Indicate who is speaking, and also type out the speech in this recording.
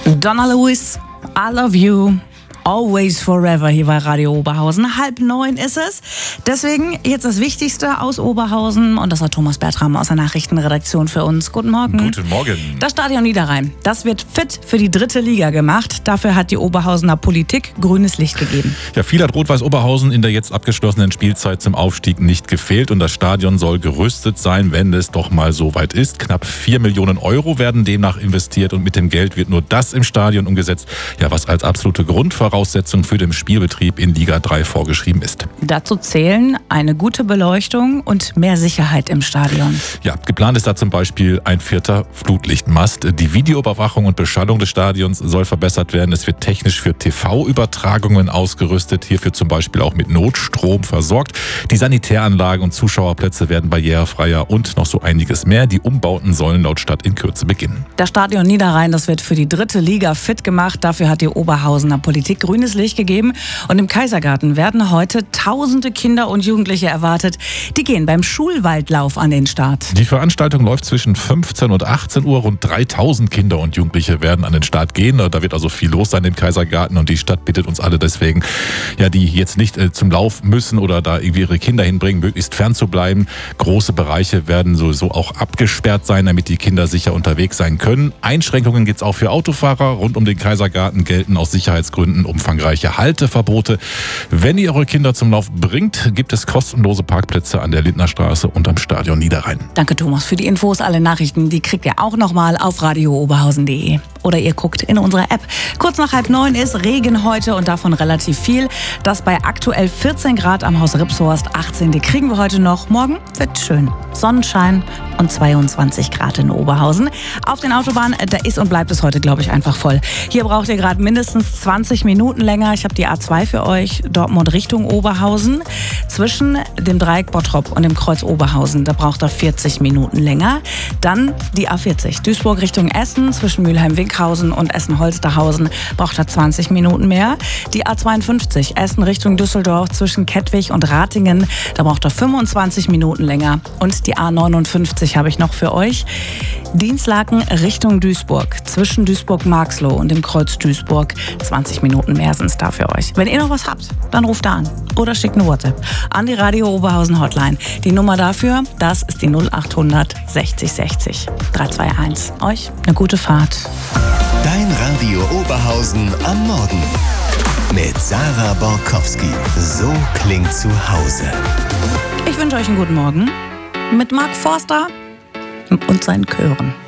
Speaker 1: Donna Lewis, I love you. Always Forever hier bei Radio Oberhausen. 8:30 ist es. Deswegen jetzt das Wichtigste aus Oberhausen. Und das hat Thomas Bertram aus der Nachrichtenredaktion für uns. Guten Morgen.
Speaker 2: Guten Morgen.
Speaker 1: Das Stadion Niederrhein, das wird fit für die 3. Liga gemacht. Dafür hat die Oberhausener Politik grünes Licht gegeben.
Speaker 2: Ja, viel hat Rot-Weiß Oberhausen in der jetzt abgeschlossenen Spielzeit zum Aufstieg nicht gefehlt. Und das Stadion soll gerüstet sein, wenn es doch mal so weit ist. Knapp 4 Millionen Euro werden demnach investiert. Und mit dem Geld wird nur das im Stadion umgesetzt, ja, was als absolute Grundvoraussetzung für den Spielbetrieb in Liga 3 vorgeschrieben ist.
Speaker 1: Dazu zählen eine gute Beleuchtung und mehr Sicherheit im Stadion.
Speaker 2: Ja, geplant ist da zum Beispiel ein 4. Flutlichtmast. Die Videoüberwachung und Beschallung des Stadions soll verbessert werden. Es wird technisch für TV-Übertragungen ausgerüstet, hierfür zum Beispiel auch mit Notstrom versorgt. Die Sanitäranlagen und Zuschauerplätze werden barrierefreier und noch so einiges mehr. Die Umbauten sollen laut Stadt in Kürze beginnen.
Speaker 1: Das Stadion Niederrhein, das wird für die 3. Liga fit gemacht. Dafür hat die Oberhausener Politik grünes Licht gegeben. Und im Kaisergarten werden heute tausende Kinder und Jugendliche erwartet. Die gehen beim Schulwaldlauf an den Start.
Speaker 2: Die Veranstaltung läuft zwischen 15 und 18 Uhr. Rund 3000 Kinder und Jugendliche werden an den Start gehen. Da wird also viel los sein im Kaisergarten. Und die Stadt bittet uns alle deswegen, ja, die jetzt nicht zum Lauf müssen oder da irgendwie ihre Kinder hinbringen, möglichst fern zu bleiben. Große Bereiche werden sowieso auch abgesperrt sein, damit die Kinder sicher unterwegs sein können. Einschränkungen gibt es auch für Autofahrer. Rund um den Kaisergarten gelten aus Sicherheitsgründen umfangreiche Halteverbote. Wenn ihr eure Kinder zum Lauf bringt, gibt es kostenlose Parkplätze an der Lindnerstraße und am Stadion Niederrhein.
Speaker 1: Danke Thomas für die Infos. Alle Nachrichten, die kriegt ihr auch nochmal auf radiooberhausen.de. Oder ihr guckt in unsere App. Kurz nach 8:30 ist Regen heute und davon relativ viel. Das bei aktuell 14 Grad am Haus Ripshorst. 18, die kriegen wir heute noch. Morgen wird schön. Sonnenschein und 22 Grad in Oberhausen. Auf den Autobahnen, da ist und bleibt es heute, glaube ich, einfach voll. Hier braucht ihr gerade mindestens 20 Minuten länger. Ich habe die A2 für euch. Dortmund Richtung Oberhausen. Zwischen dem Dreieck Bottrop und dem Kreuz Oberhausen, da braucht er 40 Minuten länger. Dann die A40. Duisburg Richtung Essen. Zwischen Mülheim-Winkhausen und Essen-Holsterhausen braucht er 20 Minuten mehr. Die A52. Essen Richtung Düsseldorf. Zwischen Kettwig und Ratingen, da braucht er 25 Minuten länger. Und die A59 habe ich noch für euch. Dienstlaken Richtung Duisburg. Zwischen Duisburg-Marxloh und dem Kreuz Duisburg. 20 Minuten mehr sind es da für euch. Wenn ihr noch was habt, dann ruft da an. Oder schickt eine WhatsApp an die Radio Oberhausen Hotline. Die Nummer dafür, das ist die 0800 60 60 321. Euch eine gute Fahrt.
Speaker 3: Dein Radio Oberhausen am Morgen. Mit Sarah Borkowski. So klingt zu Hause.
Speaker 1: Ich wünsche euch einen guten Morgen mit Mark Forster und seinen Chören.